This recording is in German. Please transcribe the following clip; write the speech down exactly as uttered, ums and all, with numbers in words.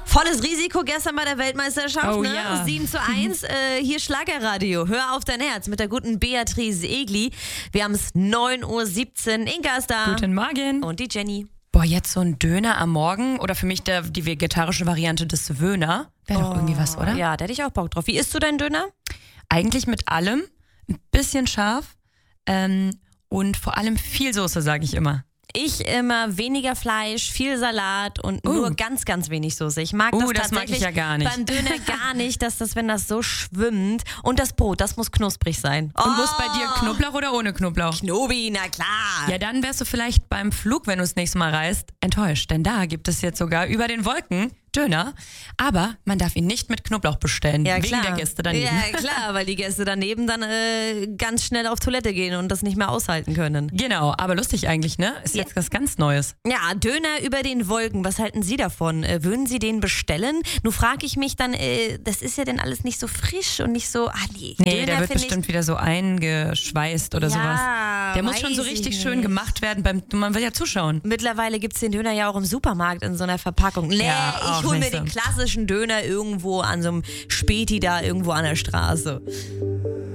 Volles Risiko gestern bei der Weltmeisterschaft, Oh ne? ja. sieben zu eins. Äh, hier Schlagerradio. Hör auf dein Herz mit der guten Beatrice Egli. Wir haben es neun Uhr siebzehn. Inga ist da. Guten Morgen. Und die Jenny. Boah, jetzt so ein Döner am Morgen oder für mich der, die vegetarische Variante des Wöhner. Wäre doch irgendwie was, oder? Ja, da hätte ich auch Bock drauf. Wie isst du deinen Döner? Eigentlich mit allem, ein bisschen scharf ähm, und vor allem viel Soße, sage ich immer. Ich immer weniger Fleisch, viel Salat und Uh. nur ganz, ganz wenig Soße. Ich mag Uh, das das mag tatsächlich ich ja gar nicht. beim Döner gar nicht, dass das, wenn das so schwimmt. Und das Brot, das muss knusprig sein. Und muss bei dir Knoblauch oder ohne Knoblauch? Knobi, na klar. Ja, dann wärst du vielleicht beim Flug, wenn du das nächste Mal reist, enttäuscht. Denn da gibt es jetzt sogar über den Wolken Döner. Aber man darf ihn nicht mit Knoblauch bestellen, Ja, wegen klar. der Gäste daneben. Ja, klar, weil die Gäste daneben dann äh, ganz schnell auf Toilette gehen und das nicht mehr aushalten können. Genau, aber lustig eigentlich, ne? Ist jetzt was ganz Neues. Ja, Döner über den Wolken, was halten Sie davon? Äh, würden Sie den bestellen? Nun frage ich mich dann, äh, das ist ja denn alles nicht so frisch und nicht so, ah nee, Nee, Döner der wird find bestimmt wieder so eingeschweißt oder Ja, sowas. Der muss schon so weiß ich richtig schön nicht. gemacht werden, beim, man will ja zuschauen. Mittlerweile gibt es den Döner ja auch im Supermarkt in so einer Verpackung. Nee, Ja, auch ich hole mir nicht so. den klassischen Döner irgendwo an so einem Späti da irgendwo an der Straße.